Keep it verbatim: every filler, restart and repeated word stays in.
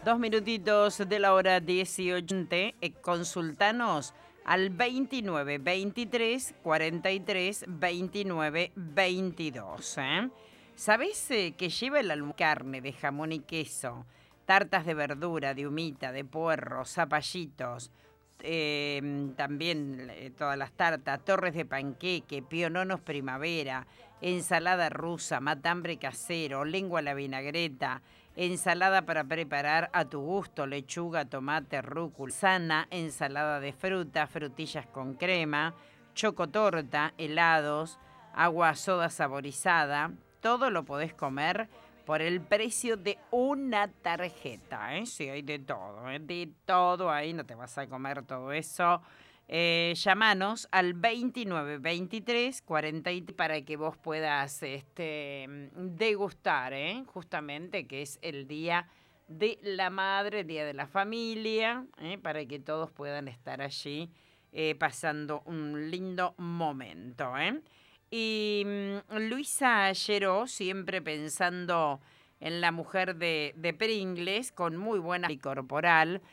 Dos minutitos de la hora dieciocho. Eh, consultanos al veintinueve veintitrés cuarenta y tres veintinueve veintidós. ¿eh? ¿Sabés eh, que lleva el almuerzo carne de jamón y queso, tartas de verdura, de humita, de puerro, zapallitos, eh, también eh, todas las tartas, torres de panqueque, piononos primavera, ensalada rusa, matambre casero, lengua a la vinagreta, ensalada para preparar a tu gusto, lechuga, tomate, rúcula, sana, ensalada de fruta, frutillas con crema, chocotorta, helados, agua soda saborizada, todo lo podés comer por el precio de una tarjeta, ¿eh? Sí, hay de todo, ¿eh? De todo ahí, no te vas a comer todo eso. Eh, llámanos al veintinueve veintitrés cuarenta y para que vos puedas este, degustar, ¿eh? Justamente que es el día de la madre, el día de la familia, ¿eh? Para que todos puedan estar allí eh, pasando un lindo momento, ¿eh? Y mm, Luisa Lleró, siempre pensando en la mujer de, de Pringles, con muy buena y corporal,